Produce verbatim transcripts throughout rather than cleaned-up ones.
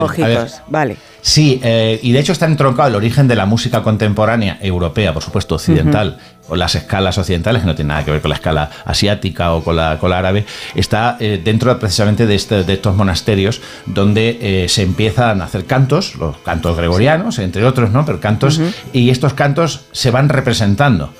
Ojitos, vale. Sí, eh, y de hecho está entroncado el origen de la música contemporánea europea, por supuesto occidental, uh-huh. con las escalas occidentales, que no tiene nada que ver con la escala asiática o con la, con la árabe, está eh, dentro precisamente de, este, de estos monasterios donde eh, se empiezan a hacer cantos, los cantos gregorianos, sí. entre otros, ¿no? Pero cantos, uh-huh. y estos cantos se van representando.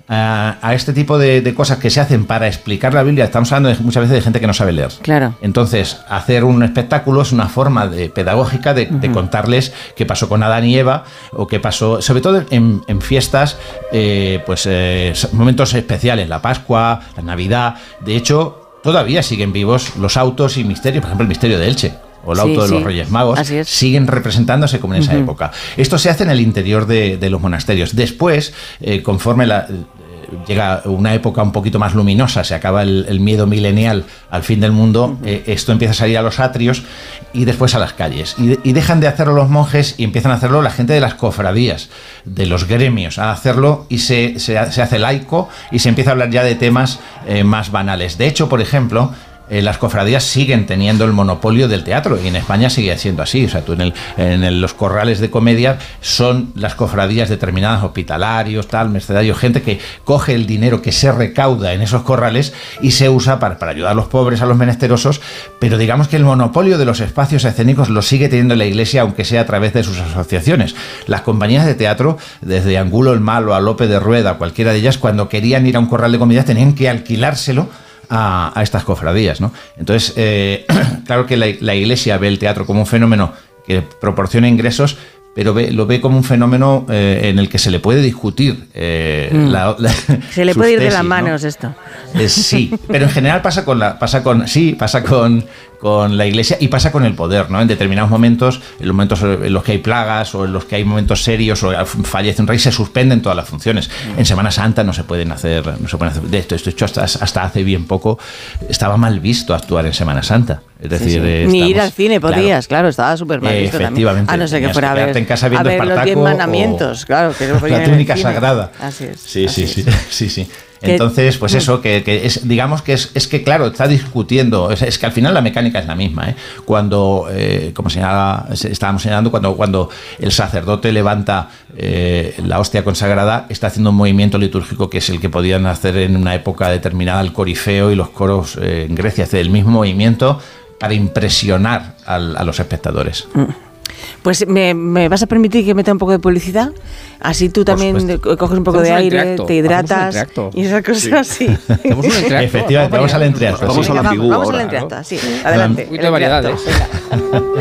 A, a este tipo de, de cosas que se hacen para explicar la Biblia. Estamos hablando de, muchas veces de gente que no sabe leer. Claro. Entonces, hacer un espectáculo es una forma de, pedagógica de, uh-huh. de contarles qué pasó con Adán y Eva, o qué pasó, sobre todo en, en fiestas, eh, pues eh, momentos especiales, la Pascua, la Navidad. De hecho, todavía siguen vivos los autos y misterios, por ejemplo, el misterio de Elche. O el auto sí, de los sí. Reyes Magos, siguen representándose como en esa uh-huh. época. Esto se hace en el interior de, de los monasterios. Después, eh, conforme la, eh, llega una época un poquito más luminosa, se acaba el, el miedo milenial al fin del mundo, uh-huh. eh, esto empieza a salir a los atrios y después a las calles. Y, y dejan de hacerlo los monjes y empiezan a hacerlo la gente de las cofradías, de los gremios, a hacerlo y se, se, se hace laico y se empieza a hablar ya de temas eh, más banales. De hecho, por ejemplo, Eh, las cofradías siguen teniendo el monopolio del teatro y en España sigue siendo así. O sea, tú en, el, en el, los corrales de comedia son las cofradías determinadas, hospitalarios, tal, mercedarios, gente que coge el dinero que se recauda en esos corrales y se usa para, para ayudar a los pobres, a los menesterosos, pero digamos que el monopolio de los espacios escénicos lo sigue teniendo la Iglesia, aunque sea a través de sus asociaciones. Las compañías de teatro, desde Angulo el Malo a Lope de Rueda, cualquiera de ellas, cuando querían ir a un corral de comedia tenían que alquilárselo A, a estas cofradías, ¿no? Entonces, eh, claro que la, la Iglesia ve el teatro como un fenómeno que proporciona ingresos, pero ve, lo ve como un fenómeno eh, en el que se le puede discutir. Eh, mm. la, la, se le puede ir tesis, de las manos, ¿no? esto. Eh, sí, pero en general pasa con la, pasa con, sí, pasa con, con la Iglesia y pasa con el poder, ¿no? En determinados momentos, en los momentos en los que hay plagas o en los que hay momentos serios o fallece un rey, se suspenden todas las funciones. En Semana Santa no se pueden hacer, no se pueden hacer de esto. Esto hecho hasta, hasta hace bien poco estaba mal visto actuar en Semana Santa. Es decir, sí, sí. Eh, ni ir al cine podías, claro, claro estaba súper mal visto efectivamente, también. A no ser que fuera a ver, en casa viendo a ver los diez mandamientos, claro, que no la túnica sagrada. Así es. Sí, así sí, es. sí, sí, sí. Entonces, pues eso, que, que es, digamos que es, es que, claro, está discutiendo, es, es que al final la mecánica es la misma, ¿eh? Cuando, eh, como señala, estábamos señalando, cuando, cuando el sacerdote levanta eh, la hostia consagrada, está haciendo un movimiento litúrgico que es el que podían hacer en una época determinada el corifeo y los coros eh, en Grecia, hacer el mismo movimiento para impresionar al, a los espectadores. Pues me, me vas a permitir que meta un poco de publicidad, así tú también coges un poco Hacemos de un aire, entreacto. te hidratas y esas cosas sí. así. Hacemos un entreacto. Efectivamente, vamos al entreacto. Vamos, sí. a la Vamos, ambigú vamos ahora, al entreacto, ¿no? sí, adelante. Un poquito de variedades.